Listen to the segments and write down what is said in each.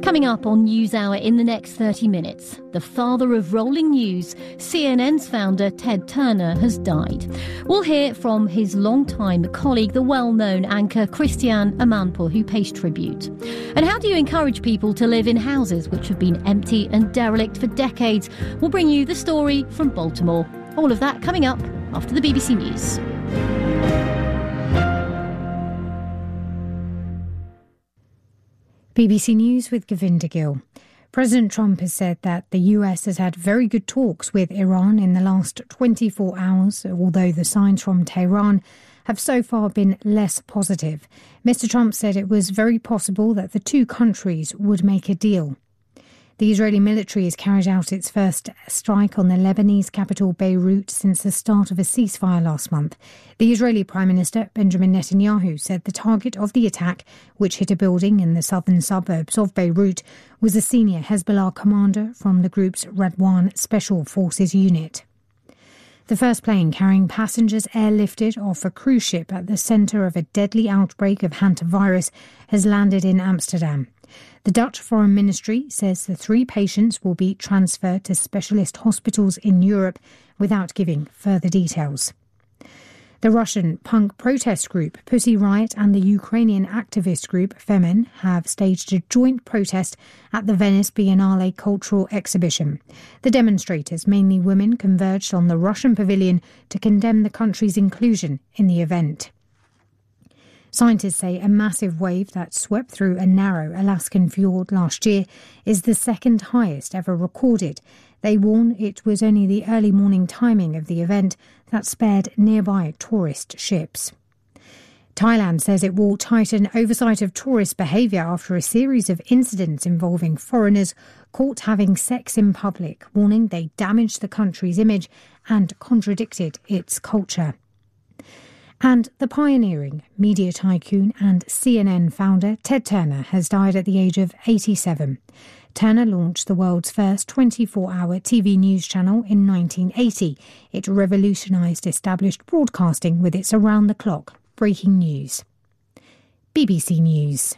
Coming up on NewsHour in the next 30 minutes, the father of rolling news, CNN's founder Ted Turner, has died. We'll hear from his longtime colleague, the well-known anchor Christiane Amanpour, who pays tribute. And how do you encourage people to live in houses which have been empty and derelict for decades? We'll bring you the story from Baltimore. All of that coming up after the BBC News. BBC News with Govinda Gill. President Trump has said that the US has had very good talks with Iran in the last 24 hours, although the signs from Tehran have so far been less positive. Mr. Trump said it was very possible that the two countries would make a deal. The Israeli military has carried out its first strike on the Lebanese capital Beirut since the start of a ceasefire last month. The Israeli Prime Minister Benjamin Netanyahu said the target of the attack, which hit a building in the southern suburbs of Beirut, was a senior Hezbollah commander from the group's Radwan Special Forces unit. The first plane carrying passengers airlifted off a cruise ship at the centre of a deadly outbreak of hantavirus has landed in Amsterdam. The Dutch Foreign Ministry says the 3 patients will be transferred to specialist hospitals in Europe without giving further details. The Russian punk protest group Pussy Riot and the Ukrainian activist group Femen have staged a joint protest at the Venice Biennale cultural exhibition. The demonstrators, mainly women, converged on the Russian pavilion to condemn the country's inclusion in the event. Scientists say a massive wave that swept through a narrow Alaskan fjord last year is the second highest ever recorded. They warn it was only the early morning timing of the event that spared nearby tourist ships. Thailand says it will tighten oversight of tourist behaviour after a series of incidents involving foreigners caught having sex in public, warning they damaged the country's image and contradicted its culture. And the pioneering media tycoon and CNN founder Ted Turner has died at the age of 87. Turner launched the world's first 24-hour TV news channel in 1980. It revolutionised established broadcasting with its around-the-clock breaking news. BBC News.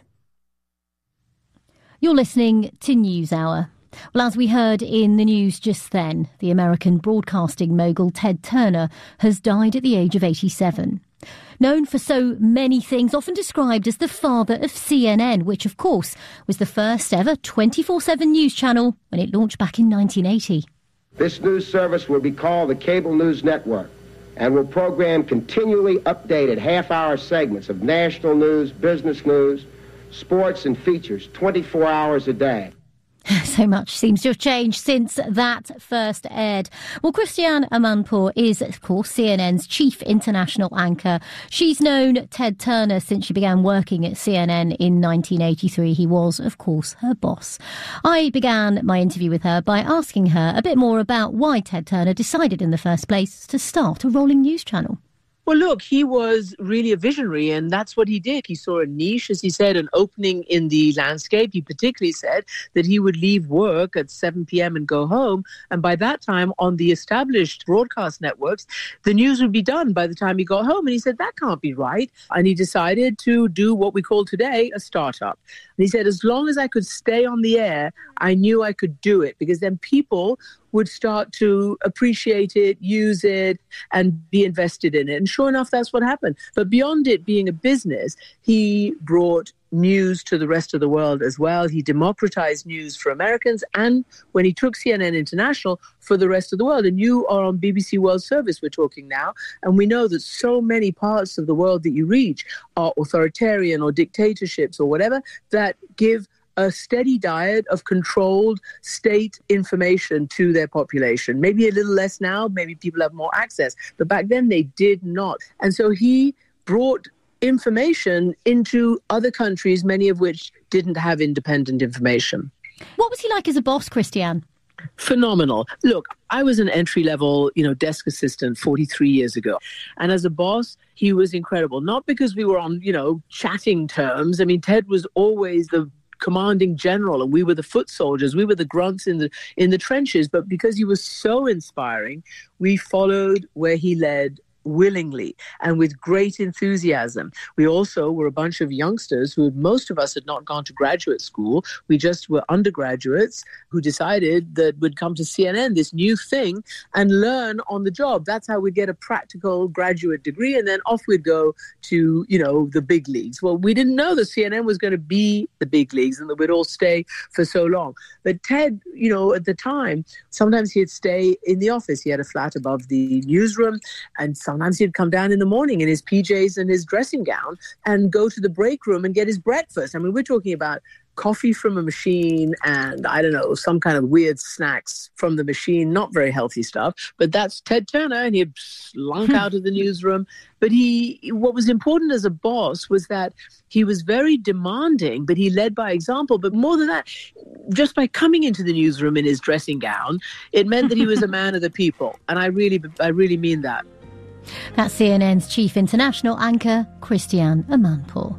You're listening to NewsHour. Well, as we heard in the news just then, the American broadcasting mogul Ted Turner has died at the age of 87. Known for so many things, often described as the father of CNN, which, of course, was the first ever 24/7 news channel when it launched back in 1980. This news service will be called the Cable News Network and will program continually updated half-hour segments of national news, business news, sports and features 24 hours a day. So much seems to have changed since that first aired. Well, Christiane Amanpour is, of course, CNN's chief international anchor. She's known Ted Turner since she began working at CNN in 1983. He was, of course, her boss. I began my interview with her by asking her a bit more about why Ted Turner decided in the first place to start a rolling news channel. Well, look, he was really a visionary, and that's what he did. He saw a niche, as he said, an opening in the landscape. He particularly said that he would leave work at 7 p.m. and go home. And by that time, on the established broadcast networks, the news would be done by the time he got home. And he said, that can't be right. And he decided to do what we call today a startup. And he said, as long as I could stay on the air, I knew I could do it, because then people would start to appreciate it, use it, and be invested in it. And sure enough, that's what happened. But beyond it being a business, he brought news to the rest of the world as well. He democratized news for Americans, and when he took CNN International, for the rest of the world. And you are on BBC World Service, we're talking now, and we know that so many parts of the world that you reach are authoritarian or dictatorships or whatever that give a steady diet of controlled state information to their population. Maybe a little less now, maybe people have more access, but back then they did not. And so he brought information into other countries, many of which didn't have independent information. What was he like as a boss, Christiane? Phenomenal. Look, I was an entry-level, desk assistant 43 years ago. And as a boss, he was incredible. Not because we were on, chatting terms. I mean, Ted was always the commanding general, and we were the foot soldiers. We were the grunts in the trenches. But because he was so inspiring, we followed where he led willingly and with great enthusiasm. We also were a bunch of youngsters who most of us had not gone to graduate school. We just were undergraduates who decided that we'd come to CNN, this new thing, and learn on the job. That's how we'd get a practical graduate degree, and then off we'd go to, the big leagues. Well, we didn't know that CNN was going to be the big leagues and that we'd all stay for so long. But Ted, at the time, sometimes he'd stay in the office. He had a flat above the newsroom, and sometimes he'd come down in the morning in his PJs and his dressing gown and go to the break room and get his breakfast. I mean, we're talking about coffee from a machine and, I don't know, some kind of weird snacks from the machine, not very healthy stuff. But that's Ted Turner, and he'd slunk out of the newsroom. But what was important as a boss was that he was very demanding, but he led by example. But more than that, just by coming into the newsroom in his dressing gown, it meant that he was a man of the people. And I really mean that. That's CNN's chief international anchor, Christiane Amanpour.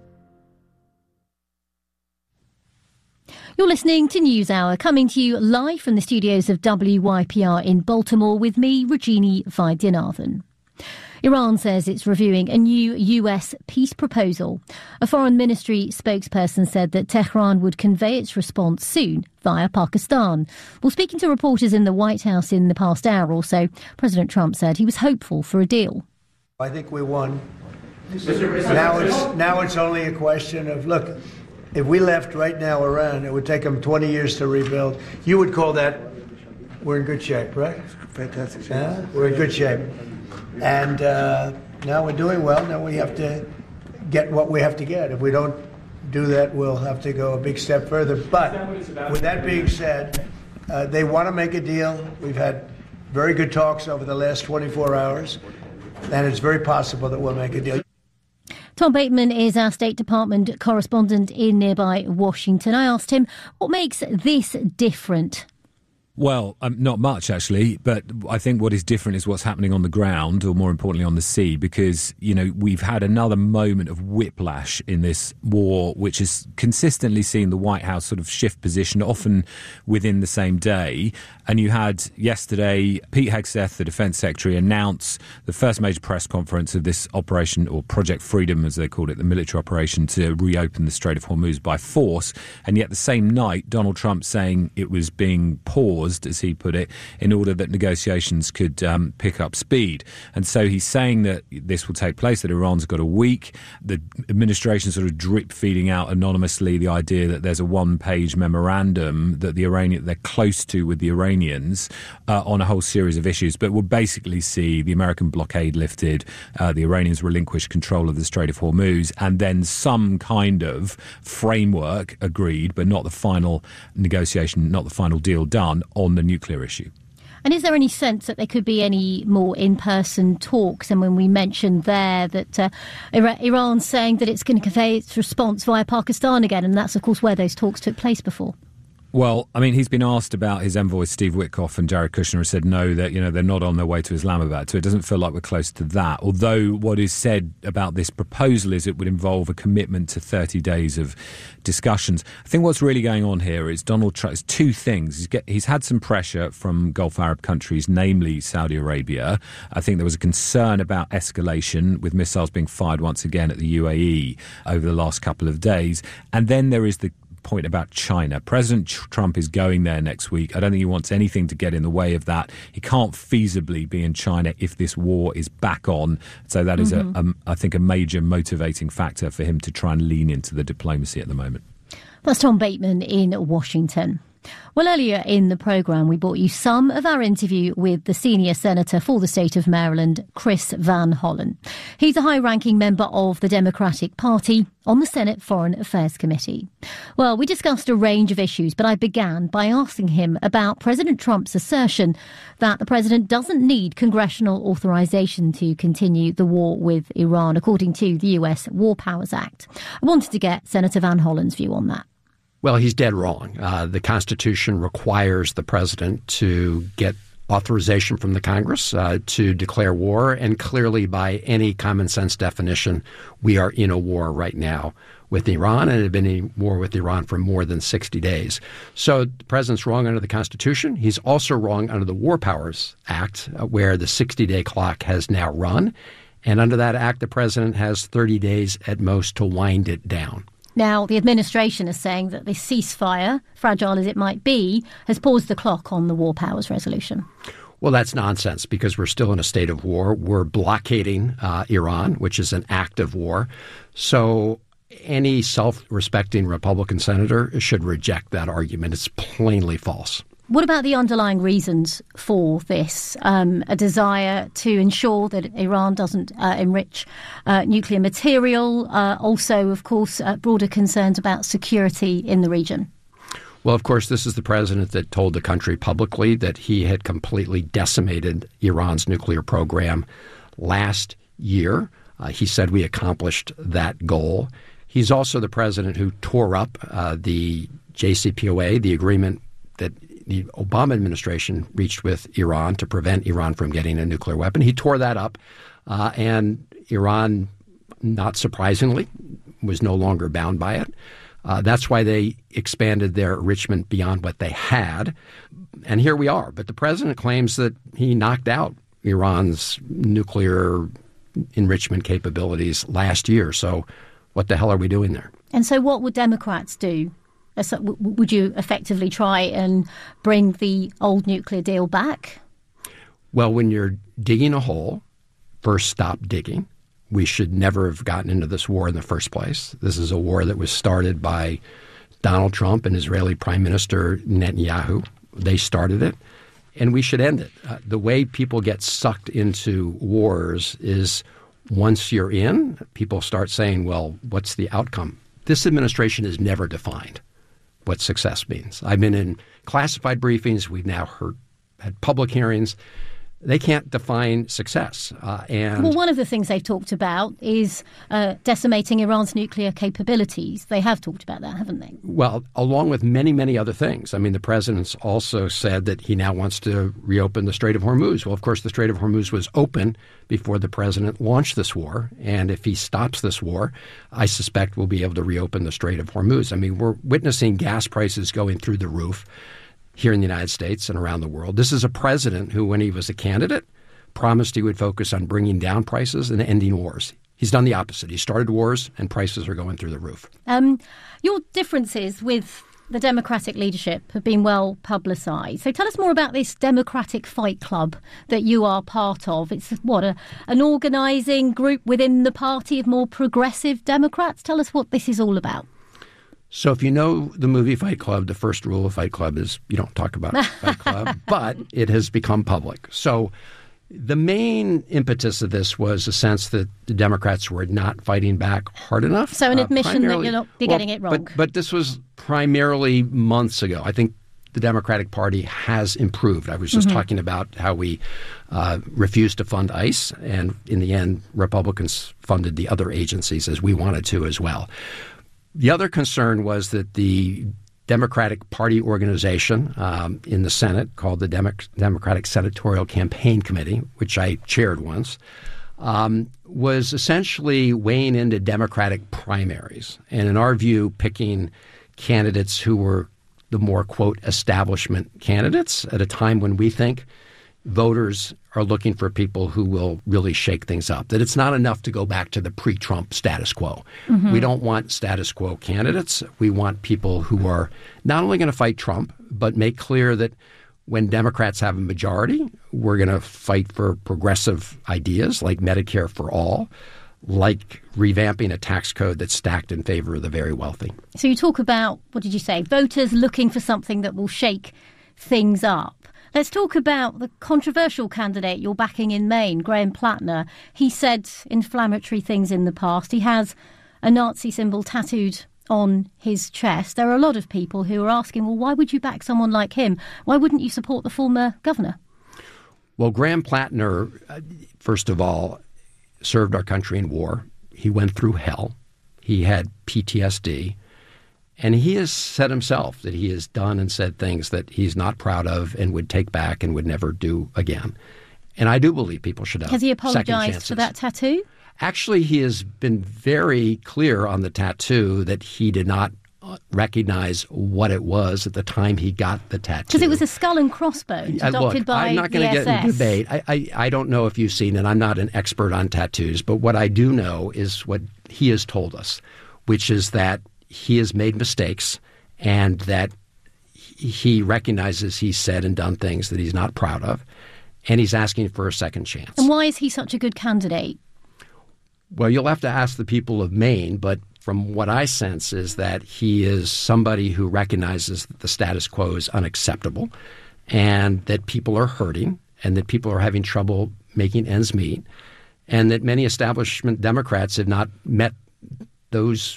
You're listening to NewsHour, coming to you live from the studios of WYPR in Baltimore with me, Rajini Vaidyanathan. Iran says it's reviewing a new US peace proposal. A foreign ministry spokesperson said that Tehran would convey its response soon via Pakistan. Well, speaking to reporters in the White House in the past hour or so, President Trump said he was hopeful for a deal. I think we won. Now it's only a question of, look, if we left right now Iran, it would take them 20 years to rebuild. You would call that, we're in good shape, right? Fantastic shape. Yeah, we're in good shape. And now we're doing well. Now we have to get what we have to get. If we don't do that, we'll have to go a big step further. But with that being said, they want to make a deal. We've had very good talks over the last 24 hours, and it's very possible that we'll make a deal. Tom Bateman is our State Department correspondent in nearby Washington. I asked him what makes this different. Well, not much, actually, but I think what is different is what's happening on the ground, or more importantly on the sea, because, we've had another moment of whiplash in this war, which has consistently seen the White House sort of shift position, often within the same day. And you had yesterday Pete Hegseth, the Defence Secretary, announce the first major press conference of this operation, or Project Freedom, as they called it, the military operation to reopen the Strait of Hormuz by force. And yet the same night, Donald Trump saying it was being paused, as he put it, in order that negotiations could pick up speed. And so he's saying that this will take place, that Iran's got a week. The administration sort of drip feeding out anonymously the idea that there's a one-page memorandum that they're close to with the Iranians on a whole series of issues, but will basically see the American blockade lifted, the Iranians relinquish control of the Strait of Hormuz, and then some kind of framework agreed, but not the final negotiation, not the final deal done on the nuclear issue. And is there any sense that there could be any more in-person talks? And when we mentioned there that Iran's saying that it's going to convey its response via Pakistan again, and that's, of course, where those talks took place before. Well, I mean, he's been asked about his envoys, Steve Witkoff and Jared Kushner, has said no, that, they're not on their way to Islamabad. So it doesn't feel like we're close to that. Although what is said about this proposal is it would involve a commitment to 30 days of discussions. I think what's really going on here is Donald Trump, it's two things. He's had some pressure from Gulf Arab countries, namely Saudi Arabia. I think there was a concern about escalation with missiles being fired once again at the UAE over the last couple of days. And then there is the point about China. President Trump is going there next week. I don't think he wants anything to get in the way of that. He can't feasibly be in China if this war is back on. So that is, I think, a major motivating factor for him to try and lean into the diplomacy at the moment. That's Tom Bateman in Washington. Well, earlier in the programme, we brought you some of our interview with the senior senator for the state of Maryland, Chris Van Hollen. He's a high-ranking member of the Democratic Party on the Senate Foreign Affairs Committee. Well, we discussed a range of issues, but I began by asking him about President Trump's assertion that the president doesn't need congressional authorization to continue the war with Iran, according to the US War Powers Act. I wanted to get Senator Van Hollen's view on that. Well, he's dead wrong. The Constitution requires the president to get authorization from the Congress to declare war. And clearly, by any common sense definition, we are in a war right now with Iran, and it had been in war with Iran for more than 60 days. So the president's wrong under the Constitution. He's also wrong under the War Powers Act, where the 60-day clock has now run. And under that act, the president has 30 days at most to wind it down. Now, the administration is saying that this ceasefire, fragile as it might be, has paused the clock on the War Powers Resolution. Well, that's nonsense because we're still in a state of war. We're blockading Iran, which is an act of war. So any self-respecting Republican senator should reject that argument. It's plainly false. What about the underlying reasons for this? A desire to ensure that Iran doesn't enrich nuclear material. Also, of course, broader concerns about security in the region. Well, of course, this is the president that told the country publicly that he had completely decimated Iran's nuclear program last year. He said we accomplished that goal. He's also the president who tore up the JCPOA, the agreement that the Obama administration reached with Iran to prevent Iran from getting a nuclear weapon. He tore that up, and Iran, not surprisingly, was no longer bound by it. That's why they expanded their enrichment beyond what they had. And here we are. But the president claims that he knocked out Iran's nuclear enrichment capabilities last year. So what the hell are we doing there? And so what would Democrats do? Would you effectively try and bring the old nuclear deal back? Well, when you're digging a hole, first stop digging. We should never have gotten into this war in the first place. This is a war that was started by Donald Trump and Israeli Prime Minister Netanyahu. They started it, and we should end it. The way people get sucked into wars is once you're in, people start saying, well, what's the outcome? This administration has never defined what success means. I've been in classified briefings. We've now had public hearings. They can't define success. Well, one of the things they've talked about is decimating Iran's nuclear capabilities. They have talked about that, haven't they? Well, along with many, many other things. I mean, the president's also said that he now wants to reopen the Strait of Hormuz. Well, of course, the Strait of Hormuz was open before the president launched this war. And if he stops this war, I suspect we'll be able to reopen the Strait of Hormuz. I mean, we're witnessing gas prices going through the roof here in the United States and around the world. This is a president who, when he was a candidate, promised he would focus on bringing down prices and ending wars. He's done the opposite. He started wars and prices are going through the roof. Your differences with the Democratic leadership have been well publicised. So tell us more about this Democratic Fight Club that you are part of. It's an organising group within the party of more progressive Democrats. Tell us what this is all about. So if you know the movie Fight Club, the first rule of Fight Club is you don't talk about Fight Club, but it has become public. So the main impetus of this was a sense that the Democrats were not fighting back hard enough. So an admission that you're getting it wrong. But this was primarily months ago. I think the Democratic Party has improved. I was just talking about how we refused to fund ICE, and in the end, Republicans funded the other agencies as we wanted to as well. The other concern was that the Democratic Party organization in the Senate, called the Democratic Senatorial Campaign Committee, which I chaired once, was essentially weighing into Democratic primaries. And in our view, picking candidates who were the more, quote, establishment candidates at a time when we think voters are looking for people who will really shake things up, that it's not enough to go back to the pre-Trump status quo. We don't want status quo candidates. We want people who are not only going to fight Trump, but make clear that when Democrats have a majority, we're going to fight for progressive ideas like Medicare for all, like revamping a tax code that's stacked in favor of the very wealthy. So you talk about, what did you say, voters looking for something that will shake things up. Let's talk about the controversial candidate you're backing in Maine, Graham Plattner. He said inflammatory things in the past. He has a Nazi symbol tattooed on his chest. There are a lot of people who are asking, well, why would you back someone like him? Why wouldn't you support the former governor? Well, Graham Plattner, first of all, served our country in war. He went through hell. He had PTSD. And he has said himself that he has done and said things that he's not proud of and would take back and would never do again. And I do believe people should have second chances. Has he apologized for that tattoo? Actually, he has been very clear on the tattoo that he did not recognize what it was at the time he got the tattoo. Because it was a skull and crossbones adopted by I'm not going to get into debate. I don't know if you've seen it. I'm not an expert on tattoos, but what I do know is what he has told us, which is that he has made mistakes and that he recognizes he's said and done things that he's not proud of, and he's asking for a second chance. And why is he such a good candidate? Well, you'll have to ask the people of Maine, but from what I sense is that he is somebody who recognizes that the status quo is unacceptable and that people are hurting and that people are having trouble making ends meet and that many establishment Democrats have not met those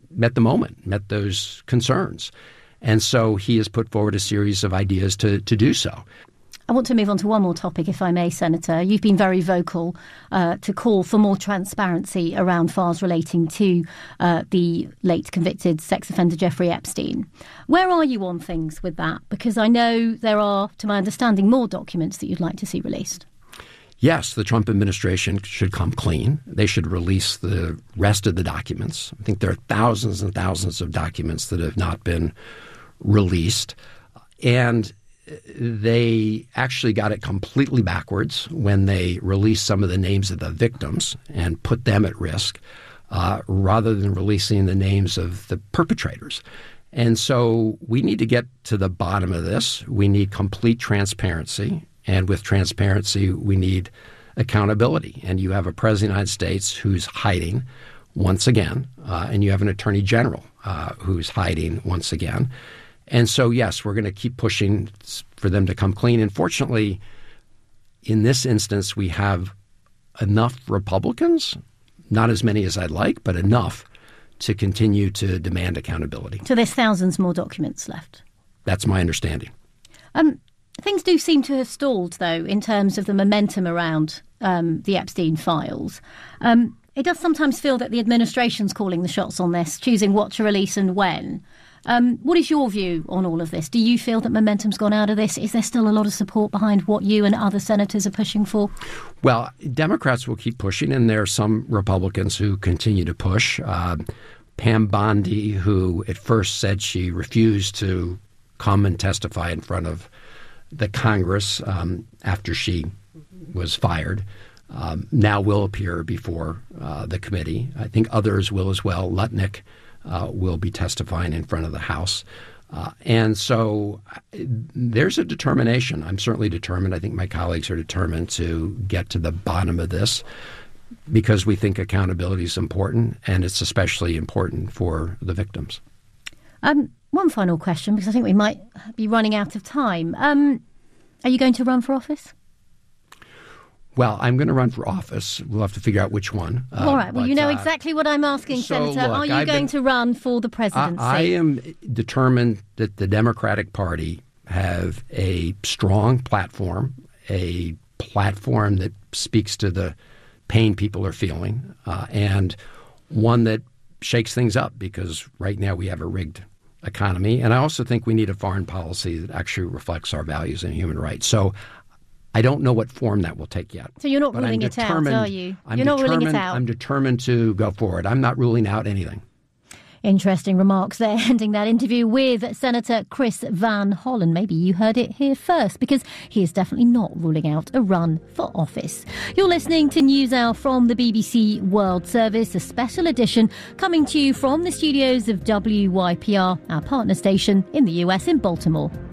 concerns. And so he has put forward a series of ideas to do so. I want to move on to one more topic, if I may, Senator. You've been very vocal to call for more transparency around files relating to the late convicted sex offender Jeffrey Epstein. Where are you on things with that? Because I know there are, to my understanding, more documents that you'd like to see released. Yes, the Trump administration should come clean. They should release the rest of the documents. I think there are thousands and thousands of documents that have not been released. And they actually got it completely backwards when they released some of the names of the victims and put them at risk rather than releasing the names of the perpetrators. And so we need to get to the bottom of this. We need complete transparency. And with transparency, we need accountability. And you have a president of the United States who's hiding once again, and you have an attorney general who's hiding once again. And so, yes, we're going to keep pushing for them to come clean. And fortunately, in this instance, we have enough Republicans, not as many as I'd like, but enough to continue to demand accountability. So there's thousands more documents left? That's my understanding. Things do seem to have stalled, though, in terms of the momentum around the Epstein files. It does sometimes feel that the administration's calling the shots on this, choosing what to release and when. What is your view on all of this? Do you feel that momentum's gone out of this? Is there still a lot of support behind what you and other senators are pushing for? Well, Democrats will keep pushing, and there are some Republicans who continue to push. Pam Bondi, who at first said she refused to come and testify in front of the Congress after she was fired, now will appear before the committee. I think others will as well. Lutnick will be testifying in front of the House. And so there's a determination. I'm certainly determined. I think my colleagues are determined to get to the bottom of this because we think accountability is important, and it's especially important for the victims. One final question, because I think we might be running out of time. Are you going to run for office? Well, I'm going to run for office. We'll have to figure out which one. All right. Well, you know exactly what I'm asking, Senator. Look, are you going to run for the presidency? I am determined that the Democratic Party have a strong platform, a platform that speaks to the pain people are feeling, and one that shakes things up because right now we have a rigged economy. And I also think we need a foreign policy that actually reflects our values and human rights. So I don't know what form that will take yet. So you're not ruling it out, are you? You're not ruling it out. I'm determined to go forward. I'm not ruling out anything. Interesting remarks there, ending that interview with Senator Chris Van Hollen. Maybe you heard it here first, because he is definitely not ruling out a run for office. You're listening to NewsHour from the BBC World Service, a special edition coming to you from the studios of WYPR, our partner station in the US in Baltimore.